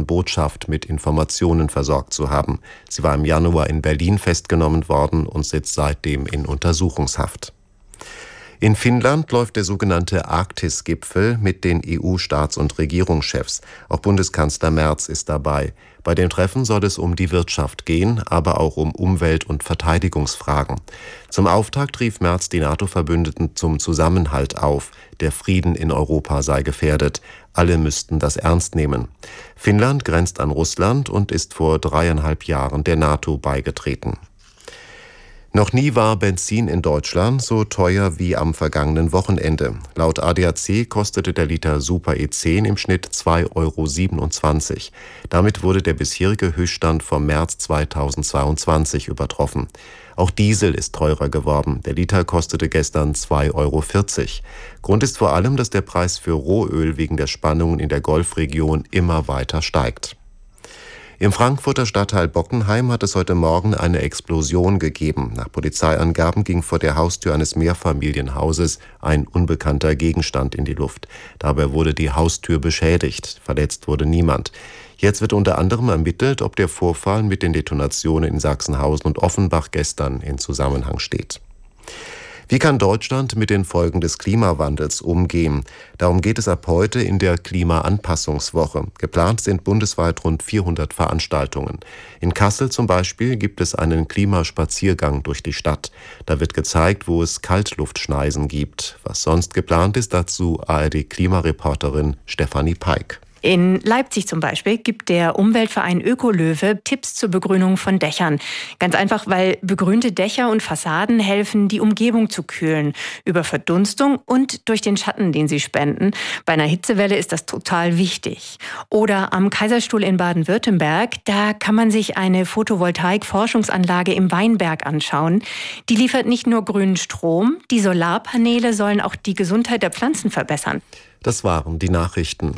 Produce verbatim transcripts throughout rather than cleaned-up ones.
deren Botschaft mit Informationen versorgt zu haben. Sie war im Januar in Berlin festgenommen worden und sitzt seitdem in Untersuchungshaft. In Finnland läuft der sogenannte Arktis-Gipfel mit den E U-Staats- und Regierungschefs. Auch Bundeskanzler Merz ist dabei. Bei dem Treffen soll es um die Wirtschaft gehen, aber auch um Umwelt- und Verteidigungsfragen. Zum Auftakt rief Merz die NATO-Verbündeten zum Zusammenhalt auf. Der Frieden in Europa sei gefährdet. Alle müssten das ernst nehmen. Finnland grenzt an Russland und ist vor dreieinhalb Jahren der NATO beigetreten. Noch nie war Benzin in Deutschland so teuer wie am vergangenen Wochenende. Laut A D A C kostete der Liter Super E zehn im Schnitt zwei Euro siebenundzwanzig. Damit wurde der bisherige Höchststand vom März zweitausendzweiundzwanzig übertroffen. Auch Diesel ist teurer geworden. Der Liter kostete gestern zwei Euro vierzig. Grund ist vor allem, dass der Preis für Rohöl wegen der Spannungen in der Golfregion immer weiter steigt. Im Frankfurter Stadtteil Bockenheim hat es heute Morgen eine Explosion gegeben. Nach Polizeiangaben ging vor der Haustür eines Mehrfamilienhauses ein unbekannter Gegenstand in die Luft. Dabei wurde die Haustür beschädigt. Verletzt wurde niemand. Jetzt wird unter anderem ermittelt, ob der Vorfall mit den Detonationen in Sachsenhausen und Offenbach gestern in Zusammenhang steht. Wie kann Deutschland mit den Folgen des Klimawandels umgehen? Darum geht es ab heute in der Klimaanpassungswoche. Geplant sind bundesweit rund vierhundert Veranstaltungen. In Kassel zum Beispiel gibt es einen Klimaspaziergang durch die Stadt. Da wird gezeigt, wo es Kaltluftschneisen gibt. Was sonst geplant ist, dazu A R D-Klimareporterin Stefanie Peik. In Leipzig zum Beispiel gibt der Umweltverein Ökolöwe Tipps zur Begrünung von Dächern. Ganz einfach, weil begrünte Dächer und Fassaden helfen, die Umgebung zu kühlen. Über Verdunstung und durch den Schatten, den sie spenden. Bei einer Hitzewelle ist das total wichtig. Oder am Kaiserstuhl in Baden-Württemberg, da kann man sich eine Photovoltaik-Forschungsanlage im Weinberg anschauen. Die liefert nicht nur grünen Strom, die Solarpaneele sollen auch die Gesundheit der Pflanzen verbessern. Das waren die Nachrichten.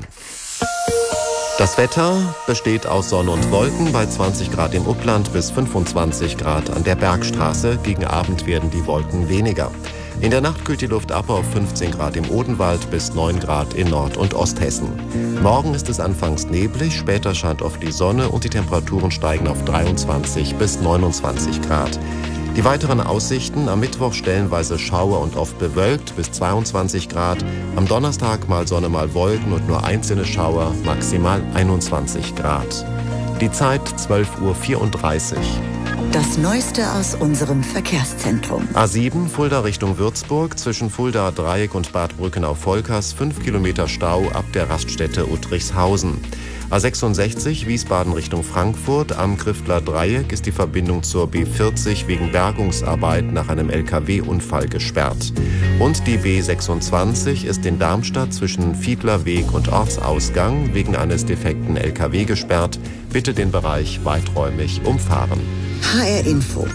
Das Wetter besteht aus Sonne und Wolken bei zwanzig Grad im Upland bis fünfundzwanzig Grad an der Bergstraße. Gegen Abend werden die Wolken weniger. In der Nacht kühlt die Luft ab auf fünfzehn Grad im Odenwald bis neun Grad in Nord- und Osthessen. Morgen ist es anfangs neblig, später scheint oft die Sonne und die Temperaturen steigen auf dreiundzwanzig bis neunundzwanzig Grad. Die weiteren Aussichten: am Mittwoch stellenweise Schauer und oft bewölkt bis zweiundzwanzig Grad. Am Donnerstag mal Sonne, mal Wolken und nur einzelne Schauer, maximal einundzwanzig Grad. Die Zeit zwölf Uhr vierunddreißig. Das Neueste aus unserem Verkehrszentrum. A sieben Fulda Richtung Würzburg, zwischen Fuldaer Dreieck und Bad Brückenau-Volkers, fünf Kilometer Stau ab der Raststätte Uttrichshausen. A sechsundsechzig Wiesbaden Richtung Frankfurt, am Griffler Dreieck ist die Verbindung zur B vierzig wegen Bergungsarbeit nach einem L K W-Unfall gesperrt. Und die B sechsundzwanzig ist in Darmstadt zwischen Fiedlerweg und Ortsausgang wegen eines defekten L K W gesperrt. Bitte den Bereich weiträumig umfahren. H R Info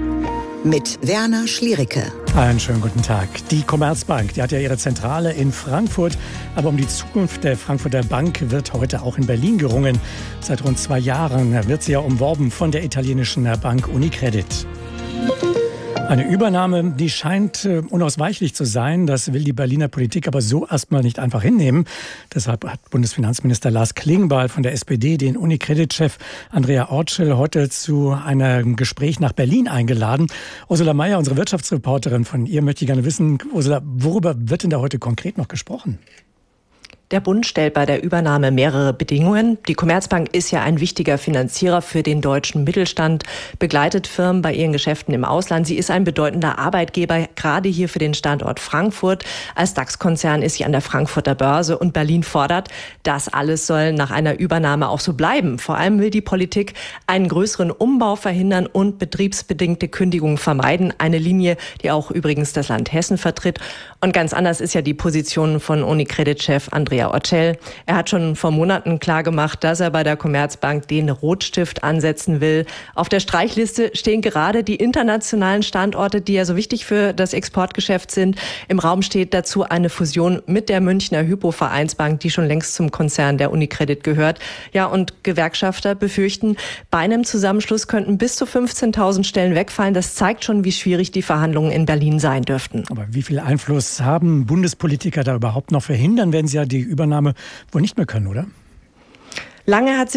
mit Werner Schliericke. Einen schönen guten Tag. Die Commerzbank, die hat ja ihre Zentrale in Frankfurt, aber um die Zukunft der Frankfurter Bank wird heute auch in Berlin gerungen. Seit rund zwei Jahren wird sie ja umworben von der italienischen Bank Unicredit. Eine Übernahme, die scheint äh, unausweichlich zu sein. Das will die Berliner Politik aber so erstmal nicht einfach hinnehmen. Deshalb hat Bundesfinanzminister Lars Klingbeil von der S P D den Unicredit-Chef Andrea Orcel heute zu einem Gespräch nach Berlin eingeladen. Ursula Mayer, unsere Wirtschaftsreporterin, von ihr möchte ich gerne wissen, Ursula, worüber wird denn da heute konkret noch gesprochen? Der Bund stellt bei der Übernahme mehrere Bedingungen. Die Commerzbank ist ja ein wichtiger Finanzierer für den deutschen Mittelstand, begleitet Firmen bei ihren Geschäften im Ausland. Sie ist ein bedeutender Arbeitgeber, gerade hier für den Standort Frankfurt. Als DAX-Konzern ist sie an der Frankfurter Börse und Berlin fordert, das alles soll nach einer Übernahme auch so bleiben. Vor allem will die Politik einen größeren Umbau verhindern und betriebsbedingte Kündigungen vermeiden. Eine Linie, die auch übrigens das Land Hessen vertritt. Und ganz anders ist ja die Position von Unicredit-Chef Andrea Orcel. Er hat schon vor Monaten klargemacht, dass er bei der Commerzbank den Rotstift ansetzen will. Auf der Streichliste stehen gerade die internationalen Standorte, die ja so wichtig für das Exportgeschäft sind. Im Raum steht dazu eine Fusion mit der Münchner Hypo-Vereinsbank, die schon längst zum Konzern der Unicredit gehört. Ja, und Gewerkschafter befürchten, bei einem Zusammenschluss könnten bis zu fünfzehntausend Stellen wegfallen. Das zeigt schon, wie schwierig die Verhandlungen in Berlin sein dürften. Aber wie viel Einfluss haben Bundespolitiker da überhaupt noch? Verhindern werden sie ja die Übernahme wohl nicht mehr können, oder? Lange hat